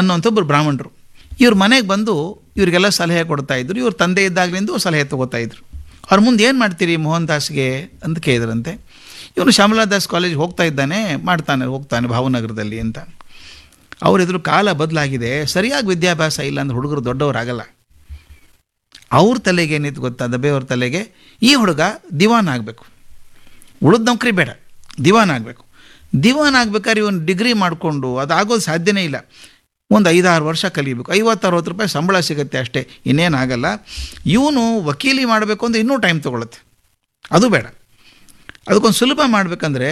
ಅನ್ನೋಂಥ ಒಬ್ಬರು ಬ್ರಾಹ್ಮಣರು. ಇವ್ರ ಮನೆಗೆ ಬಂದು ಇವ್ರಿಗೆಲ್ಲ ಸಲಹೆ ಕೊಡ್ತಾಯಿದ್ರು. ಇವ್ರ ತಂದೆ ಇದ್ದಾಗಲಿಂದ ಸಲಹೆ ತೊಗೋತಾಯಿದ್ರು. ಅವ್ರ ಮುಂದೆ ಏನು ಮಾಡ್ತೀರಿ ಮೋಹನ್ ದಾಸ್ಗೆ ಅಂತ ಕೇಳಿದ್ರಂತೆ. ಇವನು ಶ್ಯಾಮಲಾ ದಾಸ್ ಕಾಲೇಜ್ ಹೋಗ್ತಾ ಇದ್ದಾನೆ, ಹೋಗ್ತಾನೆ ಭಾವನಗರದಲ್ಲಿ ಅಂತ. ಅವರಿದ್ರು ಕಾಲ ಬದಲಾಗಿದೆ, ಸರಿಯಾಗಿ ವಿದ್ಯಾಭ್ಯಾಸ ಇಲ್ಲ ಅಂದ್ರೆ ಹುಡುಗರು ದೊಡ್ಡವರಾಗಲ್ಲ. ಅವ್ರ ತಲೆಗೆ ಏನಿತ್ತು ಗೊತ್ತಾ, ದಬ್ಬೆಯವ್ರ ತಲೆಗೆ, ಈ ಹುಡುಗ ದಿವಾನ್ ಆಗಬೇಕು, ಉಳಿದ ನೌಕರಿ ಬೇಡ, ದಿವಾನ್ ಆಗಬೇಕು. ದಿವಾನ್ ಆಗ್ಬೇಕಾದ್ರೆ ಇವನು ಡಿಗ್ರಿ ಮಾಡಿಕೊಂಡು ಅದಾಗೋದು ಸಾಧ್ಯನೇ ಇಲ್ಲ. ಒಂದು 5-6 ವರ್ಷ ಕಲಿಬೇಕು, 50-60 ರೂಪಾಯಿ ಸಂಬಳ ಸಿಗುತ್ತೆ ಅಷ್ಟೇ, ಇನ್ನೇನಾಗಲ್ಲ. ಇವನು ವಕೀಲಿ ಮಾಡಬೇಕು ಅಂದರೆ ಇನ್ನೂ ಟೈಮ್ ತೊಗೊಳುತ್ತೆ, ಅದು ಬೇಡ. ಅದಕ್ಕೊಂದು ಸುಲಭ ಮಾಡಬೇಕಂದ್ರೆ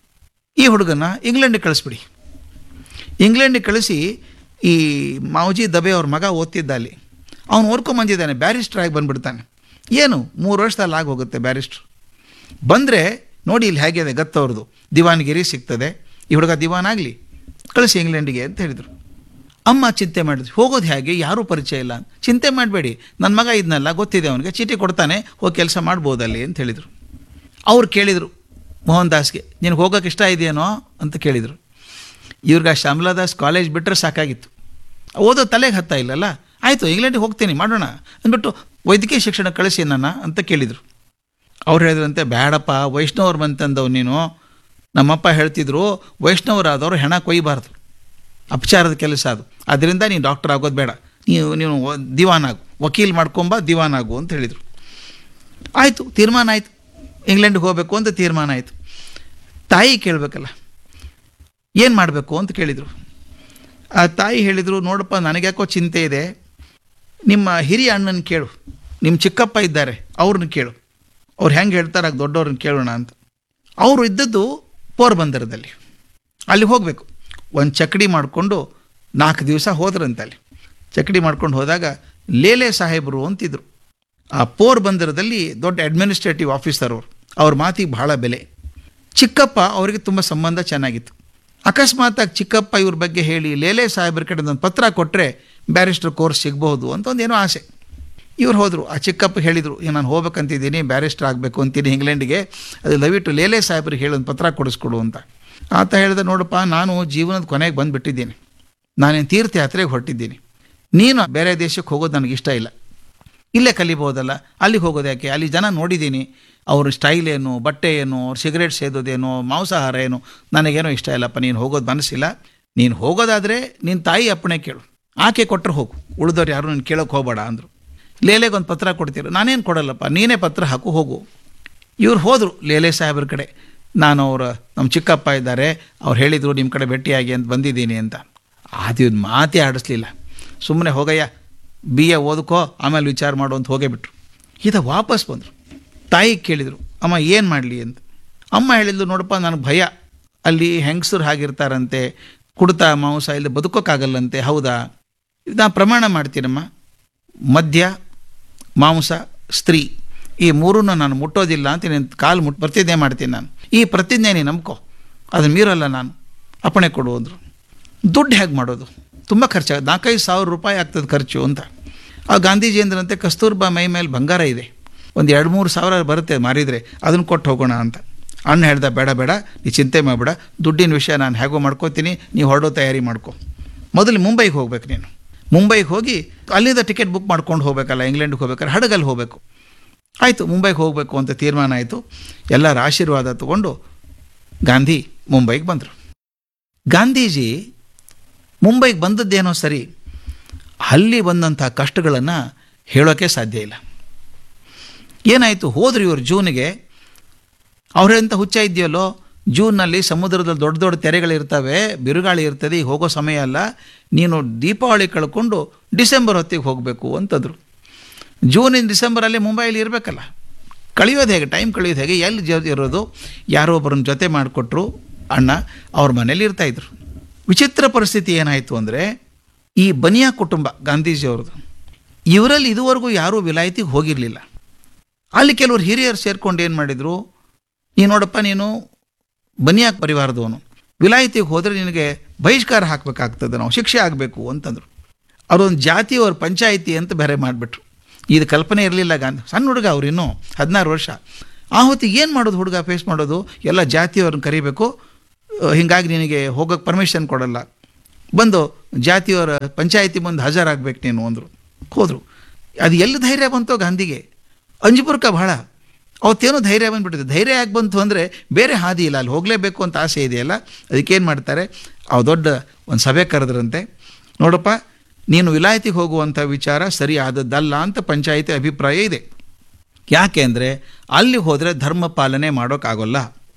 ಈ ಹುಡುಗನ ಇಂಗ್ಲೆಂಡಿಗೆ ಕಳಿಸ್ಬಿಡಿ. ಇಂಗ್ಲೆಂಡಿಗೆ ಕಳಿಸಿ, ಈ ಮಾವಜಿ ದಬೆ ಅವ್ರ ಮಗ ಓದ್ತಿದ್ದ ಅಲ್ಲಿ, ಅವನು ಓದ್ಕೊಂಬಂದಿದ್ದಾನೆ, ಬ್ಯಾರಿಸ್ಟ್ರ್ ಆಗಿ ಬಂದುಬಿಡ್ತಾನೆ. ಏನು 3 ವರ್ಷದಲ್ಲಿ ಆಗೋಗುತ್ತೆ ಬ್ಯಾರಿಸ್ಟ್ರು. ಬಂದರೆ ನೋಡಿ ಇಲ್ಲಿ ಹೇಗಿದೆ ಗತ್ತವ್ರದ್ದು, ದಿವಾನ್ಗಿರಿ ಸಿಗ್ತದೆ, ಈ ಹುಡುಗ ದಿವಾನ್ ಆಗಲಿ, ಕಳಿಸಿ ಇಂಗ್ಲೆಂಡಿಗೆ ಅಂತ ಹೇಳಿದರು. ಅಮ್ಮ ಚಿಂತೆ ಮಾಡಿದ್ರು, ಹೋಗೋದು ಹೇಗೆ, ಯಾರೂ ಪರಿಚಯ ಇಲ್ಲ. ಚಿಂತೆ ಮಾಡಬೇಡಿ, ನನ್ನ ಮಗ ಇದನ್ನೆಲ್ಲ ಗೊತ್ತಿದೆ, ಅವನಿಗೆ ಚೀಟಿ ಕೊಡ್ತಾನೆ, ಹೋಗಿ ಕೆಲಸ ಮಾಡ್ಬೋದಲ್ಲಿ ಅಂತ ಹೇಳಿದರು. ಅವ್ರು ಕೇಳಿದರು ಮೋಹನ್ ದಾಸ್ಗೆ, ನಿನಗೆ ಹೋಗೋಕೆ ಇಷ್ಟ ಇದೆಯೇನೋ ಅಂತ ಕೇಳಿದರು. ಇವ್ರಿಗೆ ಶ್ಯಾಮಲಾ ದಾಸ್ ಕಾಲೇಜ್ ಬಿಟ್ಟರೆ ಸಾಕಾಗಿತ್ತು, ಓದೋ ತಲೆಗೆ ಹತ್ತಾ ಇಲ್ಲಲ್ಲ. ಆಯಿತು, ಇಂಗ್ಲೆಂಡಿಗೆ ಹೋಗ್ತೀನಿ ಮಾಡೋಣ ಅಂದ್ಬಿಟ್ಟು ವೈದ್ಯಕೀಯ ಶಿಕ್ಷಣ ಕಳಿಸಿ ನನ್ನ ಅಂತ ಕೇಳಿದರು. ಅವ್ರು ಹೇಳಿದ್ರಂತೆ, ಬೇಡಪ್ಪ, ವೈಷ್ಣವ್ರ ಬಂತಂದವು ನೀನು, ನಮ್ಮಪ್ಪ ಹೇಳ್ತಿದ್ರು ವೈಷ್ಣವರಾದವರು ಹೆಣ ಕೊಯ್ಯಬಾರ್ದು, ಅಪಚಾರದ ಕೆಲಸ ಅದು, ಅದರಿಂದ ನೀನು ಡಾಕ್ಟರ್ ಆಗೋದು ಬೇಡ, ನೀನು ದಿವಾನ್ ಆಗು, ವಕೀಲ್ ಮಾಡ್ಕೊಂಬ, ದಿವಾನ್ ಆಗು ಅಂತ ಹೇಳಿದರು. ಆಯಿತು, ತೀರ್ಮಾನ ಆಯಿತು, ಇಂಗ್ಲೆಂಡ್ಗೆ ಹೋಗಬೇಕು ಅಂತ ತೀರ್ಮಾನ ಆಯಿತು. ತಾಯಿ ಕೇಳಬೇಕಲ್ಲ, ಏನು ಮಾಡಬೇಕು ಅಂತ ಕೇಳಿದರು. ಆ ತಾಯಿ ಹೇಳಿದರು, ನೋಡಪ್ಪ ನನಗ್ಯಾಕೋ ಚಿಂತೆ ಇದೆ, ನಿಮ್ಮ ಹಿರಿಯ ಅಣ್ಣನ ಕೇಳು, ನಿಮ್ಮ ಚಿಕ್ಕಪ್ಪ ಇದ್ದಾರೆ ಅವ್ರನ್ನ ಕೇಳು, ಅವ್ರು ಹೆಂಗೆ ಹೇಳ್ತಾರೆ ಆಗ ದೊಡ್ಡವ್ರನ್ನ ಕೇಳೋಣ ಅಂತ. ಅವರು ಇದ್ದದ್ದು ಪೋರ್ಬಂದರದಲ್ಲಿ, ಅಲ್ಲಿ ಹೋಗಬೇಕು. ಒಂದು ಚಕಡಿ ಮಾಡಿಕೊಂಡು 4 ದಿವಸ ಹೋದ್ರಂತೆ. ಅಲ್ಲಿ ಚಕಡಿ ಮಾಡ್ಕೊಂಡು ಹೋದಾಗ ಲೇಲೆ ಸಾಹೇಬರು ಅಂತಿದ್ರು, ಆ ಪೋರ್ಬಂದರದಲ್ಲಿ ದೊಡ್ಡ ಅಡ್ಮಿನಿಸ್ಟ್ರೇಟಿವ್ ಆಫೀಸರ್ ಅವರು, ಅವ್ರ ಮಾತಿಗೆ ಭಾಳ ಬೆಲೆ. ಚಿಕ್ಕಪ್ಪ ಅವರಿಗೆ ತುಂಬ ಸಂಬಂಧ ಚೆನ್ನಾಗಿತ್ತು. ಅಕಸ್ಮಾತಾಗಿ ಚಿಕ್ಕಪ್ಪ ಇವ್ರ ಬಗ್ಗೆ ಹೇಳಿ ಲೇಲೆ ಸಾಹೇಬ್ರ ಕಡೆ ಒಂದು ಪತ್ರ ಕೊಟ್ಟರೆ ಬ್ಯಾರಿಸ್ಟರ್ ಕೋರ್ಸ್ ಸಿಗ್ಬೋದು ಅಂತ ಒಂದೇನೋ ಆಸೆ. ಇವ್ರು ಹೋದರು, ಆ ಚಿಕ್ಕಪ್ಪ ಹೇಳಿದರು, ನಾನು ಹೋಗ್ಬೇಕಂತಿದ್ದೀನಿ, ಬ್ಯಾರಿಸ್ಟರ್ ಆಗಬೇಕು ಅಂತೀನಿ ಇಂಗ್ಲೆಂಡಿಗೆ, ಅದು ದಯವಿಟ್ಟು ಲೇಲೆ ಸಾಹೇಬ್ರಿಗೆ ಹೇಳಿ ಒಂದು ಪತ್ರ ಕೊಡಿಸ್ಕೊಡು ಅಂತ. ಆತ ಹೇಳಿದ, ನೋಡಪ್ಪ, ನಾನು ಜೀವನದ ಕೊನೆಗೆ ಬಂದುಬಿಟ್ಟಿದ್ದೀನಿ, ನಾನೇನು ತೀರ್ಥಯಾತ್ರೆಗೆ ಹೊರಟಿದ್ದೀನಿ, ನೀನು ಬೇರೆ ದೇಶಕ್ಕೆ ಹೋಗೋದು ನನಗಿಷ್ಟ ಇಲ್ಲ, ಇಲ್ಲೇ ಕಲಿಬೋದಲ್ಲ, ಅಲ್ಲಿಗೆ ಹೋಗೋದು ಯಾಕೆ, ಅಲ್ಲಿ ಜನ ನೋಡಿದ್ದೀನಿ, ಅವ್ರ ಸ್ಟೈಲ್ ಏನು, ಬಟ್ಟೆ ಏನು, ಅವ್ರು ಸಿಗರೇಟ್ ಸೇದೋದೇನು, ಮಾಂಸಾಹಾರ ಏನು, ನನಗೇನೋ ಇಷ್ಟ ಇಲ್ಲಪ್ಪ, ನೀನು ಹೋಗೋದು ಮನಸ್ಸಿಲ್ಲ, ನೀನು ಹೋಗೋದಾದರೆ ನಿನ್ನ ತಾಯಿ ಅಪ್ಪಣೆ ಕೇಳು, ಆಕೆ ಕೊಟ್ಟರೆ ಹೋಗು, ಉಳಿದವ್ರು ಯಾರು ನೀನು ಕೇಳೋಕೆ ಹೋಗಬೇಡ ಅಂದರು. ಲೇಲೆಗೆ ಒಂದು ಪತ್ರ ಕೊಡ್ತೀರ, ನಾನೇನು ಕೊಡಲ್ಲಪ್ಪ, ನೀನೇ ಪತ್ರ ಹಾಕು ಹೋಗು. ಇವ್ರು ಹೋದರು ಲೇಲೆ ಸಾಹೇಬ್ರ ಕಡೆ, ನಾನು ನಮ್ಮ ಚಿಕ್ಕಪ್ಪ ಇದ್ದಾರೆ, ಅವ್ರು ಹೇಳಿದರು ನಿಮ್ಮ ಕಡೆ ಭೇಟಿಯಾಗಿ ಅಂತ ಬಂದಿದ್ದೀನಿ ಅಂತ. ಅದು ಮಾತೇ ಆಡಿಸ್ಲಿಲ್ಲ, ಸುಮ್ಮನೆ ಹೋಗಯ್ಯ, BA ಓದ್ಕೋ, ಆಮೇಲೆ ವಿಚಾರ ಮಾಡು ಅಂತ ಹೋಗೇ ಬಿಟ್ರು. ವಾಪಸ್ ಬಂದರು. ತಾಯಿ ಕೇಳಿದರು, ಅಮ್ಮ ಏನು ಮಾಡಲಿ ಅಂತ. ಅಮ್ಮ ಹೇಳಿದ್ಲು, ನೋಡಪ್ಪ, ನನಗೆ ಭಯ, ಅಲ್ಲಿ ಹೆಂಗಸರು ಹಾಗಿರ್ತಾರಂತೆ, ಕುಡ್ತಾ ಮಾಂಸ ಇಲ್ಲಿ ಬದುಕೋಕ್ಕಾಗಲ್ಲಂತೆ, ಹೌದಾ, ನಾನು ಪ್ರಮಾಣ ಮಾಡ್ತೀನಮ್ಮ, ಮದ್ಯ, ಮಾಂಸ, ಸ್ತ್ರೀ ಈ 3 ನಾನು ಮುಟ್ಟೋದಿಲ್ಲ ಅಂತ ನೀನು ಕಾಲು ಪ್ರತಿಜ್ಞೆ ಮಾಡ್ತೀನಿ ನಾನು, ಈ ಪ್ರತಿಜ್ಞೆ ನೀನು ನಂಬ್ಕೋ, ಅದನ್ನು ಮೀರಲ್ಲ ನಾನು, ಅಪ್ಪಣೆ ಕೊಡು ಅಂದರು. ದುಡ್ಡು ಹೇಗೆ ಮಾಡೋದು, ತುಂಬ ಖರ್ಚಾಗುತ್ತೆ, 4-5 ಸಾವಿರ ರೂಪಾಯಿ ಆಗ್ತದೆ ಖರ್ಚು ಅಂತ. ಆ ಗಾಂಧೀಜಿ ಅಂದ್ರಂತೆ, ಕಸ್ತೂರ್ಬಾ ಮೈ ಮೇಲೆ ಬಂಗಾರ ಇದೆ, ಒಂದು 2-3 ಸಾವಿರ ಬರುತ್ತೆ ಮಾರಿದರೆ, ಅದನ್ನು ಕೊಟ್ಟು ಹೋಗೋಣ ಅಂತ. ಅಣ್ಣ ಹೇಳ್ದ, ಬೇಡ ಬೇಡ, ನೀ ಚಿಂತೆ ಮಾಡಬೇಡ, ದುಡ್ಡಿನ ವಿಷಯ ನಾನು ಹೇಗೋ ಮಾಡ್ಕೋತೀನಿ, ನೀವು ಹೊರಡೋ ತಯಾರಿ ಮಾಡ್ಕೊ. ಮೊದಲು ಮುಂಬೈಗೆ ಹೋಗ್ಬೇಕು ನೀನು, ಮುಂಬೈಗೆ ಹೋಗಿ ಅಲ್ಲಿಂದ ಟಿಕೆಟ್ ಬುಕ್ ಮಾಡ್ಕೊಂಡು ಹೋಗ್ಬೇಕಲ್ಲ, ಇಂಗ್ಲೆಂಡ್ಗೆ ಹೋಗ್ಬೇಕಾದ್ರೆ ಹಡಗಲ್ಲಿ ಹೋಗಬೇಕು. ಆಯಿತು, ಮುಂಬೈಗೆ ಹೋಗಬೇಕು ಅಂತ ತೀರ್ಮಾನ ಆಯಿತು. ಎಲ್ಲರ ಆಶೀರ್ವಾದ ತಗೊಂಡು ಗಾಂಧಿ ಮುಂಬೈಗೆ ಬಂದರು. ಗಾಂಧೀಜಿ ಮುಂಬೈಗೆ ಬಂದದ್ದೇನೋ ಸರಿ, ಅಲ್ಲಿ ಬಂದಂಥ ಕಷ್ಟಗಳನ್ನು ಹೇಳೋಕ್ಕೆ ಸಾಧ್ಯ ಇಲ್ಲ. ಏನಾಯಿತು, ಹೋದ್ರು ಇವರು ಜೂನಿಗೆ. ಅವ್ರೆಂಥ ಹುಚ್ಚ ಇದೆಯಲ್ಲೋ, ಜೂನ್ನಲ್ಲಿ ಸಮುದ್ರದಲ್ಲಿ ದೊಡ್ಡ ದೊಡ್ಡ ತೆರೆಗಳಿರ್ತವೆ, ಬಿರುಗಾಳಿ ಇರ್ತದೆ, ಈಗ ಹೋಗೋ ಸಮಯ ಅಲ್ಲ, ನೀನು ದೀಪಾವಳಿ ಕಳ್ಕೊಂಡು ಡಿಸೆಂಬರ್ ಹೊತ್ತಿಗೆ ಹೋಗಬೇಕು ಅಂತಂದರು. ಜೂನಿಂದ ಡಿಸೆಂಬರಲ್ಲಿ ಮುಂಬೈಲಿ ಇರಬೇಕಲ್ಲ, ಕಳೆಯೋದು ಹೇಗೆ, ಟೈಮ್ ಕಳೆಯೋದು ಹೇಗೆ, ಎಲ್ಲಿ ಇರೋದು, ಯಾರೋ ಒಬ್ಬರನ್ನ ಜೊತೆ ಮಾಡಿಕೊಟ್ರು ಅಣ್ಣ, ಅವ್ರ ಮನೇಲಿ ಇರ್ತಾಯಿದ್ರು. ವಿಚಿತ್ರ ಪರಿಸ್ಥಿತಿ ಏನಾಯಿತು ಅಂದರೆ, ಈ ಬನಿಯಾ ಕುಟುಂಬ ಗಾಂಧೀಜಿಯವ್ರದ್ದು, ಇವರಲ್ಲಿ ಇದುವರೆಗೂ ಯಾರೂ ವಿಲಾಯತಿಗೆ ಹೋಗಿರಲಿಲ್ಲ. ಅಲ್ಲಿ ಕೆಲವರು ಹಿರಿಯರು ಸೇರ್ಕೊಂಡು ಏನು ಮಾಡಿದರು, ನೀನು ನೋಡಪ್ಪ, ನೀನು ಬನಿಯಾ ಪರಿವಾರದವನು, ವಿಲಾಯತಿಗೆ ಹೋದರೆ ನಿನಗೆ ಬಹಿಷ್ಕಾರ ಹಾಕಬೇಕಾಗ್ತದೆ, ನಾವು ಶಿಕ್ಷೆ ಆಗಬೇಕು ಅಂತಂದರು. ಅವರೊಂದು ಜಾತಿಯವ್ರ ಪಂಚಾಯಿತಿ ಅಂತ ಬೇರೆ ಮಾಡಿಬಿಟ್ರು. ಇದು ಕಲ್ಪನೆ ಇರಲಿಲ್ಲ ಗಾಂಧಿ, ಸಣ್ಣ ಹುಡುಗ ಅವ್ರು, ಇನ್ನೂ 16 ವರ್ಷ. ಆ ಹೊತ್ತಿಗೆ ಏನು ಮಾಡೋದು, ಹುಡುಗ ಫೇಸ್ ಮಾಡೋದು, ಎಲ್ಲ ಜಾತಿಯವ್ರನ್ನ ಕರಿಬೇಕು, ಹೀಗಾಗಿ ನಿನಗೆ ಹೋಗೋಕ್ಕೆ ಪರ್ಮಿಷನ್ ಕೊಡಲ್ಲ. ಬಂದು ಜಾತಿಯವರ ಪಂಚಾಯಿತಿ ಮುಂದೆ ಹಾಜರಾಗಬೇಕು ನೀನು ಅಂದರು. ಹೋದರು. ಅದು ಎಲ್ಲಿ ಧೈರ್ಯ ಬಂತೋ ಗಾಂಧಿಗೆ, ಅಂಜುಬುರ್ಕ ಬಹಳ. ಅವತ್ತೇನೋ ಧೈರ್ಯ ಬಂದುಬಿಟ್ಟಿದೆ. ಧೈರ್ಯ ಯಾಕೆ ಬಂತು ಅಂದರೆ ಬೇರೆ ಹಾದಿ ಇಲ್ಲ, ಅಲ್ಲಿ ಹೋಗಲೇಬೇಕು ಅಂತ ಆಸೆ ಇದೆಯಲ್ಲ. ಅದಕ್ಕೇನು ಮಾಡ್ತಾರೆ, ಅವು ದೊಡ್ಡ ಒಂದು ಸಭೆ ಕರೆದ್ರಂತೆ. ನೋಡಪ್ಪ, ನೀನು ವಿಲಾಯತಿಗೆ ಹೋಗುವಂಥ ವಿಚಾರ ಸರಿ ಆದದ್ದಲ್ಲ ಅಂತ ಪಂಚಾಯಿತಿ ಅಭಿಪ್ರಾಯ ಇದೆ. ಯಾಕೆ ಅಂದರೆ ಅಲ್ಲಿ ಹೋದರೆ ಧರ್ಮ ಪಾಲನೆ ಮಾಡೋಕ್ಕಾಗೋಲ್ಲ.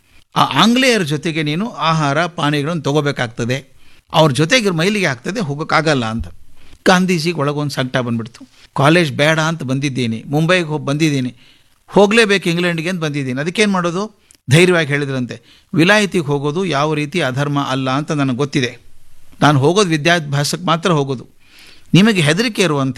ಆ ಆಂಗ್ಲೇಯರ ಜೊತೆಗೆ ನೀನು ಆಹಾರ ಪಾನೀಯಗಳನ್ನು ತೊಗೋಬೇಕಾಗ್ತದೆ, ಅವ್ರ ಜೊತೆಗೆ ಮೈಲಿಗೆ ಆಗ್ತದೆ, ಹೋಗೋಕ್ಕಾಗಲ್ಲ ಅಂತ. ಗಾಂಧೀಜಿಗೆ ಒಳಗೊಂದು ಸಂಕಟ ಬಂದುಬಿಡ್ತು. ಕಾಲೇಜ್ ಬೇಡ ಅಂತ ಬಂದಿದ್ದೀನಿ, ಮುಂಬೈಗೆ ಹೋಗಿ ಬಂದಿದ್ದೀನಿ, ಹೋಗಲೇಬೇಕು ಇಂಗ್ಲೆಂಡ್ಗೆ ಅಂತ ಬಂದಿದ್ದೀನಿ, ಅದಕ್ಕೇನು ಮಾಡೋದು? ಧೈರ್ಯವಾಗಿ ಹೇಳಿದ್ರಂತೆ, ವಿಲಾಯತಿಗೆ ಹೋಗೋದು ಯಾವ ರೀತಿ ಅಧರ್ಮ ಅಲ್ಲ ಅಂತ ನನಗೆ ಗೊತ್ತಿದೆ. ನಾನು ಹೋಗೋದು ವಿದ್ಯಾಭ್ಯಾಸಕ್ಕೆ ಮಾತ್ರ ಹೋಗೋದು. ನಿಮಗೆ ಹೆದರಿಕೆ ಇರುವಂಥ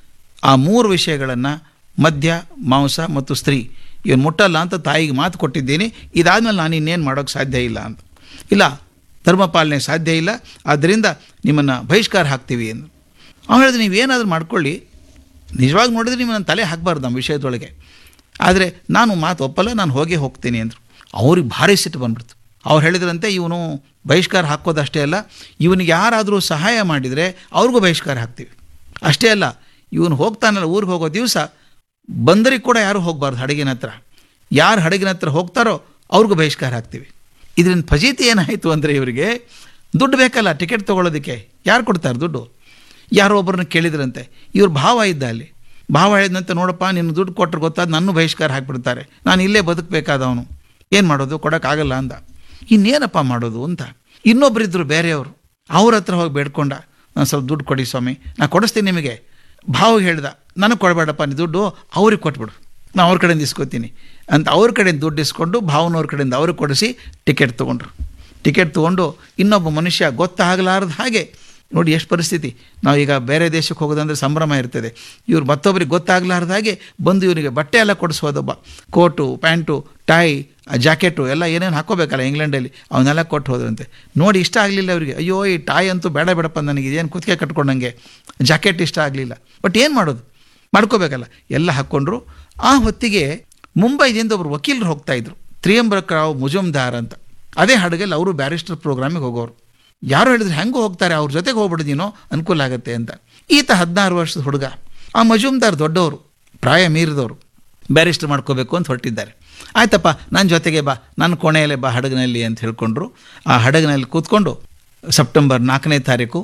ಆ 3 ವಿಷಯಗಳನ್ನು, ಮದ್ಯ, ಮಾಂಸ ಮತ್ತು ಸ್ತ್ರೀ, ಇವನು ಮುಟ್ಟಲ್ಲ ಅಂತ ತಾಯಿಗೆ ಮಾತು ಕೊಟ್ಟಿದ್ದೀನಿ. ಇದಾದಮೇಲೆ ನಾನು ಇನ್ನೇನು ಮಾಡೋಕ್ಕೆ ಸಾಧ್ಯ ಇಲ್ಲ ಅಂತ. ಇಲ್ಲ, ಧರ್ಮ ಪಾಲನೆ ಸಾಧ್ಯ ಇಲ್ಲ, ಆದ್ದರಿಂದ ನಿಮ್ಮನ್ನು ಬಹಿಷ್ಕಾರ ಹಾಕ್ತೀವಿ ಎಂದು. ಅವ್ನು ಹೇಳಿದ್ರೆ, ನೀವೇನಾದರೂ ಮಾಡ್ಕೊಳ್ಳಿ, ನಿಜವಾಗಿ ನೋಡಿದ್ರೆ ನಿಮ್ಮನ್ನು ತಲೆ ಹಾಕಬಾರ್ದು ನಮ್ಮ ವಿಷಯದೊಳಗೆ, ಆದರೆ ನಾನು ಮಾತು ಒಪ್ಪಲ್ಲ, ನಾನು ಹೋಗ್ತೀನಿ ಅಂದರು. ಅವ್ರಿಗೆ ಭಾರಿ ಸಿಟ್ಟು ಬಂದ್ಬಿಡ್ತು. ಅವ್ರು ಹೇಳಿದ್ರಂತೆ, ಇವನು ಬಹಿಷ್ಕಾರ ಹಾಕೋದಷ್ಟೇ ಅಲ್ಲ, ಇವನಿಗೆ ಯಾರಾದರೂ ಸಹಾಯ ಮಾಡಿದರೆ ಅವ್ರಿಗೂ ಬಹಿಷ್ಕಾರ ಹಾಕ್ತೀವಿ. ಅಷ್ಟೇ ಅಲ್ಲ, ಇವನು ಹೋಗ್ತಾನಲ್ಲ ಊರಿಗೆ ಹೋಗೋ ದಿವಸ ಬಂದರಿಗೆ ಕೂಡ ಯಾರೂ ಹೋಗಬಾರ್ದು ಹಡಗಿನ ಹತ್ರ. ಯಾರು ಹಡಗಿನ ಹತ್ರ ಹೋಗ್ತಾರೋ ಅವ್ರಿಗೂ ಬಹಿಷ್ಕಾರ ಹಾಕ್ತೀವಿ. ಇದರಿಂದ ಫಜೀತಿ ಏನಾಯಿತು ಅಂದರೆ, ಇವರಿಗೆ ದುಡ್ಡು ಬೇಕಲ್ಲ ಟಿಕೆಟ್ ತೊಗೊಳೋದಕ್ಕೆ, ಯಾರು ಕೊಡ್ತಾರೆ ದುಡ್ಡು? ಯಾರೋ ಒಬ್ಬರನ್ನ ಕೇಳಿದ್ರಂತೆ. ಇವ್ರ ಭಾವ ಇದ್ದ ಅಲ್ಲಿ. ಭಾವ ಹೇಳಿದಂತೆ, ನೋಡಪ್ಪ ನಿನ್ನ ದುಡ್ಡು ಕೊಟ್ಟರೆ ಗೊತ್ತಾದ ನನ್ನ ಬಹಿಷ್ಕಾರ ಹಾಕಿಬಿಡ್ತಾರೆ, ನಾನು ಇಲ್ಲೇ ಬದುಕಬೇಕಾದವನು, ಏನು ಮಾಡೋದು, ಕೊಡೋಕ್ಕಾಗಲ್ಲ ಅಂದ. ಇನ್ನೇನಪ್ಪ ಮಾಡೋದು ಅಂತ ಇನ್ನೊಬ್ಬರಿದ್ದರು ಬೇರೆಯವರು, ಅವ್ರ ಹತ್ರ ಹೋಗಿ ಬೇಡ್ಕೊಂಡ, ನಾನು ಸ್ವಲ್ಪ ದುಡ್ಡು ಕೊಡಿ ಸ್ವಾಮಿ, ನಾನು ಕೊಡಿಸ್ತೀನಿ ನಿಮಗೆ. ಭಾವಿಗೆ ಹೇಳ್ದ, ನನಗೆ ಕೊಡಬೇಡಪ್ಪ ನೀ ದುಡ್ಡು, ಅವ್ರಿಗೆ ಕೊಟ್ಬಿಡು, ನಾನು ಅವ್ರ ಕಡೆಯಿಂದ ಇಸ್ಕೊತೀನಿ ಅಂತ. ಅವ್ರ ಕಡೆಯಿಂದ ದುಡ್ಡು ಇಸ್ಕೊಂಡು ಭಾವನವ್ರ ಕಡೆಯಿಂದ ಅವ್ರಿಗೆ ಕೊಡಿಸಿ ಟಿಕೆಟ್ ತೊಗೊಂಡ್ರು. ಟಿಕೆಟ್ ತೊಗೊಂಡು ಇನ್ನೊಬ್ಬ ಮನುಷ್ಯ ಗೊತ್ತಾಗಲಾರ್ದ ಹಾಗೆ, ನೋಡಿ ಎಷ್ಟು ಪರಿಸ್ಥಿತಿ. ನಾವೀಗ ಬೇರೆ ದೇಶಕ್ಕೆ ಹೋಗೋದಂದ್ರೆ ಸಂಭ್ರಮ ಇರ್ತದೆ, ಇವ್ರು ಮತ್ತೊಬ್ಬರಿಗೆ ಗೊತ್ತಾಗಲಾರ್ದ ಹಾಗೆ ಬಂದು ಇವನಿಗೆ ಬಟ್ಟೆ ಎಲ್ಲ ಕೊಡಿಸೋದೊಬ್ಬ, ಕೋಟು, ಪ್ಯಾಂಟು, ಟೈ, ಜಾಕೆಟು ಎಲ್ಲ ಏನೇನು ಹಾಕೋಬೇಕಲ್ಲ ಇಂಗ್ಲೆಂಡಲ್ಲಿ, ಅವನ್ನೆಲ್ಲ ಕೊಟ್ಟು ಹೋದ್ರಂತೆ. ನೋಡಿ ಇಷ್ಟ ಆಗಲಿಲ್ಲ ಅವರಿಗೆ. ಅಯ್ಯೋ, ಈ ಟಾಯ್ ಅಂತೂ ಬೇಡ ಬೇಡಪ್ಪ, ನನಗೆ ಇದೇನು ಕುತ್ತಿಗೆ ಕಟ್ಕೊಂಡಂಗೆ, ಜಾಕೆಟ್ ಇಷ್ಟ ಆಗಲಿಲ್ಲ. ಬಟ್ ಏನು ಮಾಡೋದು, ಮಾಡ್ಕೋಬೇಕಲ್ಲ, ಎಲ್ಲ ಹಾಕ್ಕೊಂಡ್ರು. ಆ ಹೊತ್ತಿಗೆ ಮುಂಬೈದಿಂದ ಒಬ್ಬರು ವಕೀಲರು ಹೋಗ್ತಾಯಿದ್ರು, ತ್ರಿಯಂಬಕರಾವ್ ಮುಜುಮ್ದಾರ್ ಅಂತ. ಅದೇ ಹಡಗಲ್ಲಿ ಅವರು ಬ್ಯಾರಿಸ್ಟರ್ ಪ್ರೋಗ್ರಾಮಿಗೆ ಹೋಗೋರು. ಯಾರು ಹೇಳಿದ್ರೆ ಹೆಂಗೆ ಹೋಗ್ತಾರೆ, ಅವ್ರ ಜೊತೆಗೆ ಹೋಗ್ಬಿಡ್ತೀನೋ ಅನುಕೂಲ ಆಗುತ್ತೆ ಅಂತ. ಈತ 16 ವರ್ಷದ ಹುಡುಗ. ಆ ಮಜುಮ್ದಾರ್ ದೊಡ್ಡವರು, ಪ್ರಾಯ ಮೀರಿದವರು, ಬ್ಯಾರಿಸ್ಟರ್ ಮಾಡ್ಕೋಬೇಕು ಅಂತ ಹೊರಟಿದ್ದಾರೆ. ಆಯ್ತಪ್ಪ, ನನ್ನ ಜೊತೆಗೆ ಬಾ, ನನ್ನ ಕೋಣೆಯಲ್ಲೇ ಬಾ ಹಡಗಿನಲ್ಲಿ ಅಂತ ಹೇಳ್ಕೊಂಡ್ರು. ಆ ಹಡಗಿನಲ್ಲಿ ಕೂತ್ಕೊಂಡು ಸೆಪ್ಟೆಂಬರ್ 4ನೇ ತಾರೀಕು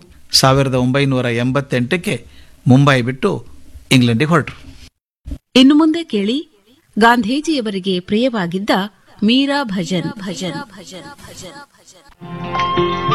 1988ಕ್ಕೆ ಮುಂಬೈ ಬಿಟ್ಟು ಇಂಗ್ಲೆಂಡಿಗೆ ಹೊರಟರು. ಇನ್ನು ಮುಂದೆ ಕೇಳಿ ಗಾಂಧೀಜಿಯವರಿಗೆ ಪ್ರಿಯವಾಗಿದ್ದ ಮೀರಾ ಭಜನ್.